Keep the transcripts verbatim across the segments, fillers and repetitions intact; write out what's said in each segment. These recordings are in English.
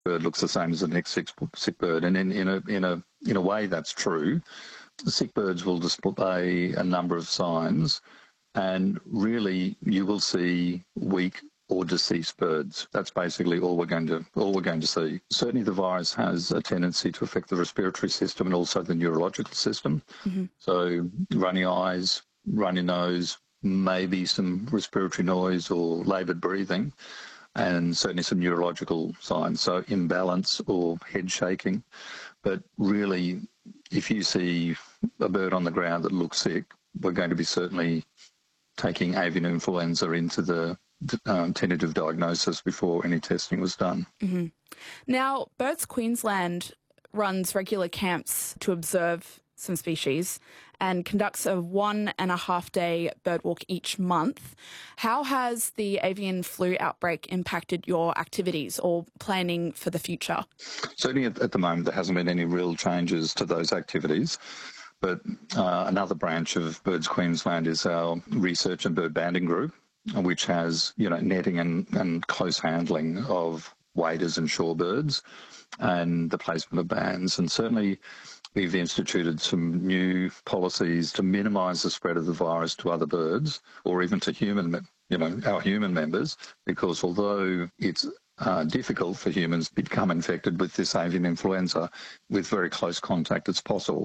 bird looks the same as the next sick, sick bird. And in, in, a, in, a, in a way that's true. The sick birds will display a number of signs, and really you will see weak or deceased birds. That's basically all we're going to all we're going to see. Certainly the virus has a tendency to affect the respiratory system and also the neurological system. Mm-hmm. So runny eyes, runny nose, maybe some respiratory noise or laboured breathing, and certainly some neurological signs, so imbalance or head shaking. But really, if you see a bird on the ground that looks sick, we're going to be certainly taking avian influenza into the um, tentative diagnosis before any testing was done. Mm-hmm. Now, Birds Queensland runs regular camps to observe some species and conducts a one and a half day bird walk each month. How has the avian flu outbreak impacted your activities or planning for the future? Certainly at, at the moment there hasn't been any real changes to those activities. But uh, another branch of Birds Queensland is our research and bird banding group, which has, you know, netting and, and close handling of waders and shorebirds and the placement of bands. And certainly we've instituted some new policies to minimise the spread of the virus to other birds or even to human, you know, our human members, because although it's Uh, difficult for humans to become infected with this avian influenza, with very close contact it's possible.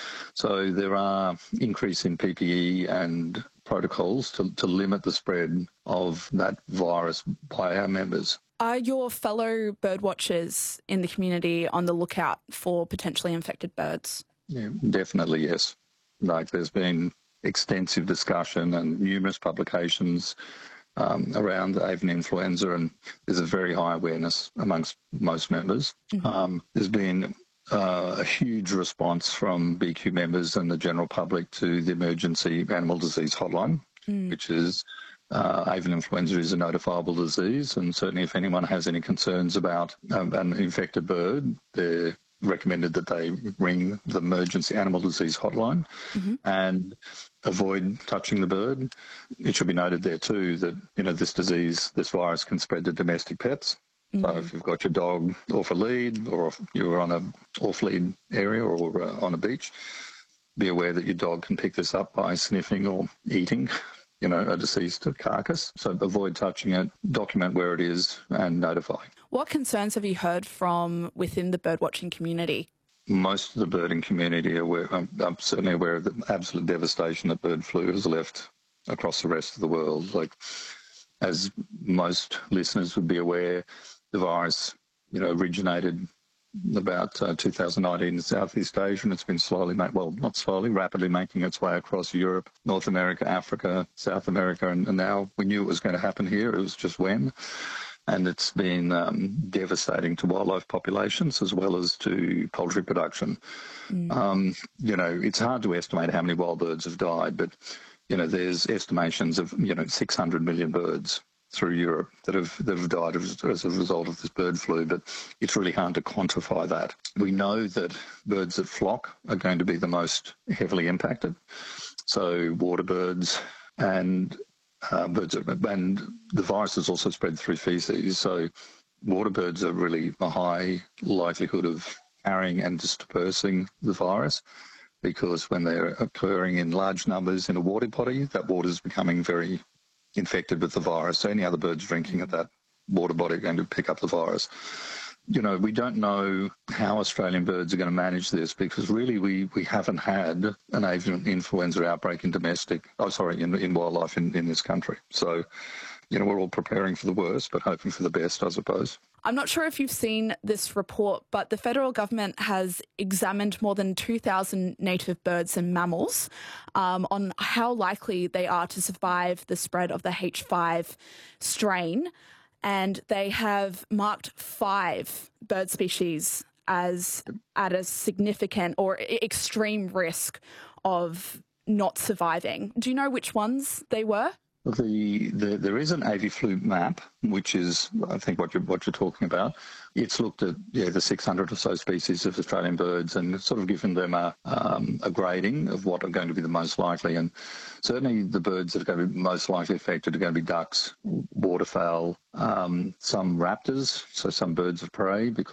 So there are increase in P P E and protocols to, to limit the spread of that virus by our members. Are your fellow birdwatchers in the community on the lookout for potentially infected birds? Yeah, definitely, yes. Like there's been extensive discussion and numerous publications Um, around avian influenza, and there's a very high awareness amongst most members. Mm-hmm. Um, there's been uh, a huge response from B Q members and the general public to the emergency animal disease hotline, mm. which is uh, avian influenza is a notifiable disease, and certainly if anyone has any concerns about um, an infected bird, they're recommended that they ring the emergency animal disease hotline mm-hmm. and avoid touching the bird. It should be noted there too that, you know, this disease, this virus can spread to domestic pets. Mm-hmm. So if you've got your dog off a lead, or if you're on a off-lead area or uh, on a beach, be aware that your dog can pick this up by sniffing or eating, you know, a deceased carcass. So avoid touching it, document where it is and notify. What concerns have you heard from within the birdwatching community? Most of the birding community are aware, I'm, I'm certainly aware of the absolute devastation that bird flu has left across the rest of the world. Like, as most listeners would be aware, the virus, you know, originated about uh, two thousand nineteen in Southeast Asia, and it's been slowly, make, well, not slowly, rapidly making its way across Europe, North America, Africa, South America, and, and now we knew it was going to happen here. It was just when. And it's been um, devastating to wildlife populations as well as to poultry production. Mm. Um, you know, it's hard to estimate how many wild birds have died, but, you know, there's estimations of, you know, six hundred million birds through Europe that have that have died as, as a result of this bird flu, but it's really hard to quantify that. We know that birds that flock are going to be the most heavily impacted. So water birds and Uh, birds are, and the virus is also spread through feces, so water birds are really a high likelihood of carrying and dispersing the virus, because when they're occurring in large numbers in a water body, that water is becoming very infected with the virus. So any other birds drinking at that water body are going to pick up the virus. You know, we don't know how Australian birds are going to manage this, because really we, we haven't had an avian influenza outbreak in domestic, oh, sorry, in, in wildlife in, in this country. So, you know, we're all preparing for the worst, but hoping for the best, I suppose. I'm not sure if you've seen this report, but the federal government has examined more than two thousand native birds and mammals um, on how likely they are to survive the spread of the H five strain. And they have marked five bird species as at a significant or extreme risk of not surviving. Do you know which ones they were? The, the there is an AviFlu map, which is I think what you're what you're talking about. It's looked at yeah the six hundred or so species of Australian birds and sort of given them a um, a grading of what are going to be the most likely. And certainly the birds that are going to be most likely affected are going to be ducks, waterfowl, um, some raptors, so some birds of prey, because